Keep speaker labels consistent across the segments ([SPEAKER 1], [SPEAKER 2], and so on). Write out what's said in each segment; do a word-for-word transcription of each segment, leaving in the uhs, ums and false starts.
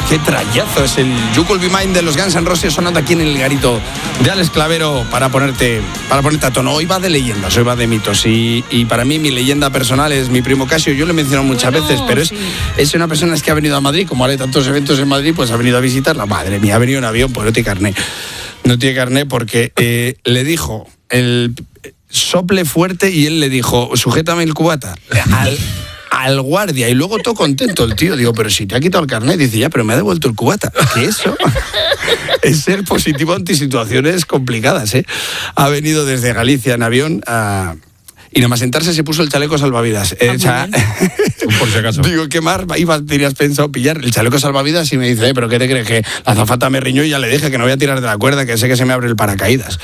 [SPEAKER 1] qué trayazo. Es el You Could Be Mine de los Guns N' Roses sonando aquí en el garito de Alex Clavero para ponerte, para ponerte a tono. Hoy va de leyendas, hoy va de mitos. Y, y para mí mi leyenda personal es mi primo Casio. Yo lo he mencionado muchas bueno, veces, pero es, sí. es una persona que ha venido a Madrid, como haré tantos eventos en Madrid, pues ha venido a visitarla. Madre mía, ha venido en avión, pues no tiene carné. No tiene carné porque eh, le dijo el sople fuerte y él le dijo, sujétame el cubata. Al, al guardia, y luego todo contento el tío. Digo, pero si te ha quitado el carnet. Dice, ya, pero me ha devuelto el cubata. ¿Qué eso? Es ser positivo ante situaciones complicadas, ¿eh? Ha venido desde Galicia en avión a... Y nada más sentarse se puso el chaleco salvavidas. Eh, cha...
[SPEAKER 2] Por si acaso.
[SPEAKER 1] Digo, ¿qué más iba, tenías pensado pillar? El chaleco salvavidas y me dice, eh, ¿pero qué te crees? Que la azafata me riñó y ya le dije que no voy a tirar de la cuerda, que sé que se me abre el paracaídas.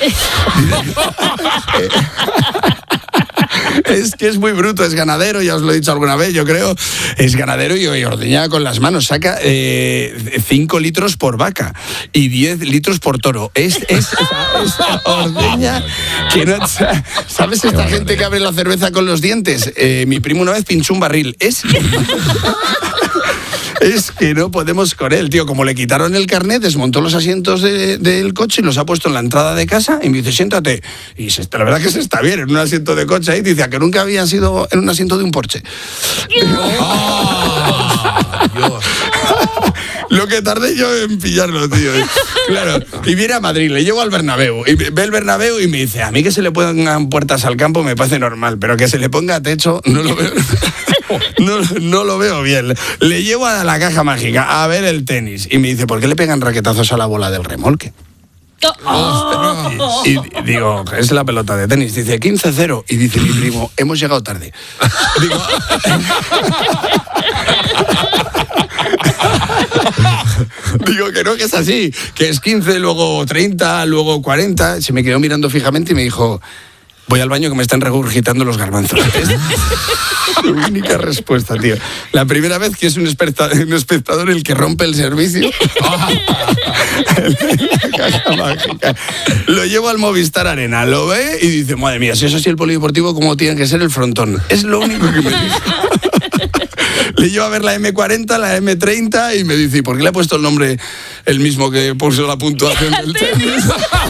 [SPEAKER 1] Es que es muy bruto, es ganadero, ya os lo he dicho alguna vez, yo creo. Es ganadero y, y ordeña con las manos. Saca cinco eh, litros por vaca y diez litros por toro. Es, es, es, es ordeña que no... ¿Sabes esta gente que abre la cerveza con los dientes? Eh, mi primo una vez pinchó un barril. Es... Es que no podemos con él, tío. Como le quitaron el carnet, desmontó los asientos de, del coche y los ha puesto en la entrada de casa y me dice, siéntate. Y se, la verdad que se está bien en un asiento de coche ahí. Dice, ¿a que nunca había sido en un asiento de un Porsche? ¡Oh, Dios! Lo que tardé yo en pillarlo, tío. Claro, y viene a Madrid, le llevo al Bernabéu, y ve el Bernabéu y me dice, a mí que se le pongan puertas al campo me parece normal, pero que se le ponga techo no lo veo, no, no lo veo bien. Le llevo a la caja mágica a ver el tenis y me dice, ¿por qué le pegan raquetazos a la bola del remolque? Oh. Y, y digo, es la pelota de tenis. Dice, quince cero. Y dice mi primo, hemos llegado tarde. Digo... Digo que no, que es así, que es quince, luego treinta, luego cuarenta. Se me quedó mirando fijamente y me dijo, voy al baño que me están regurgitando los garbanzos. Es su única respuesta, tío. La primera vez que es un espectador, un espectador el que rompe el servicio. Caja mágica. Lo llevo al Movistar Arena, lo ve y dice, madre mía, si es así el polideportivo, ¿cómo tiene que ser el frontón? Es lo único que me dijo. Le llevo a ver la eme cuarenta, la eme treinta y me dice, ¿y por qué le ha puesto el nombre el mismo que puso la puntuación del tenis?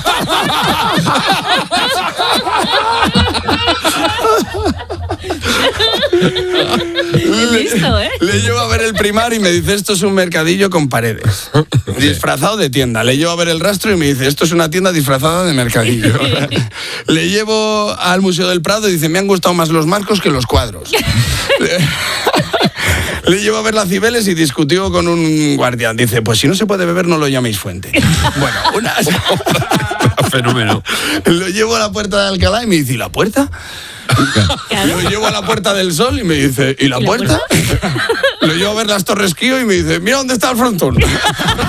[SPEAKER 3] Le, listo, ¿eh?
[SPEAKER 1] Le llevo a ver el Primar y me dice, esto es un mercadillo con paredes, disfrazado de tienda. Le llevo a ver el Rastro y me dice, esto es una tienda disfrazada de mercadillo. Le llevo al Museo del Prado y dice, me han gustado más los marcos que los cuadros. Le llevo a ver las Cibeles y discutió con un guardián. Dice, pues si no se puede beber, no lo llaméis fuente. Bueno, una...
[SPEAKER 2] Fenómeno.
[SPEAKER 1] Lo llevo a la puerta de Alcalá y me dice, ¿y la puerta? Claro. Lo llevo a la Puerta del Sol y me dice, ¿y la, ¿Y la puerta? puerta? Lo llevo a ver las Torres Kío y me dice, mira dónde está el frontón.